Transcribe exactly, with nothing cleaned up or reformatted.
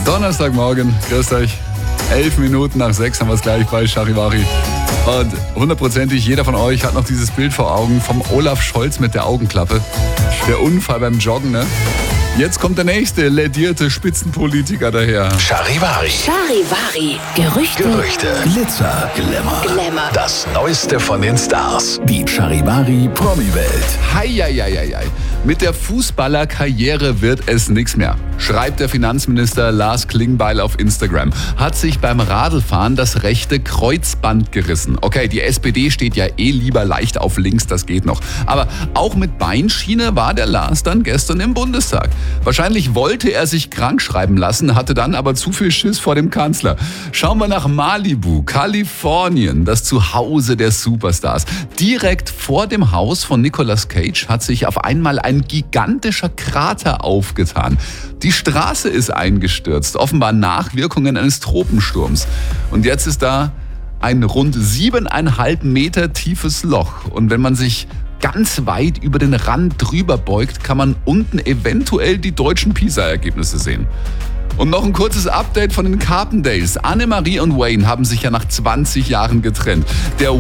Donnerstagmorgen, grüßt euch. Elf Minuten nach sechs haben wir es gleich bei Charivari. Und hundertprozentig jeder von euch hat noch dieses Bild vor Augen vom Olaf Scholz mit der Augenklappe. Der Unfall beim Joggen, ne? Jetzt kommt der nächste ledierte Spitzenpolitiker daher. Charivari. Charivari. Gerüchte. Gerüchte. Glitzer. Glamour. Glamour. Das Neueste von den Stars. Die Charivari Promi-Welt. Heieieiei. Mit der Fußballerkarriere wird es nichts mehr, schreibt der Finanzminister Lars Klingbeil auf Instagram. Hat sich beim Radlfahren das rechte Kreuzband gerissen. Okay, die S P D steht ja eh lieber leicht auf links, das geht noch. Aber auch mit Beinschiene war der Lars dann gestern im Bundestag. Wahrscheinlich wollte er sich krank schreiben lassen, hatte dann aber zu viel Schiss vor dem Kanzler. Schauen wir nach Malibu, Kalifornien, das Zuhause der Superstars. Direkt vor dem Haus von Nicolas Cage hat sich auf einmal ein gigantischer Krater aufgetan. Die Straße ist eingestürzt, offenbar Nachwirkungen eines Tropensturms. Und jetzt ist da ein rund siebeneinhalb Meter tiefes Loch. Und wenn man sich ganz weit über den Rand drüber beugt, kann man unten eventuell die deutschen PISA-Ergebnisse sehen. Und noch ein kurzes Update von den Carpendales. Annemarie und Wayne haben sich ja nach zwanzig Jahren getrennt. Der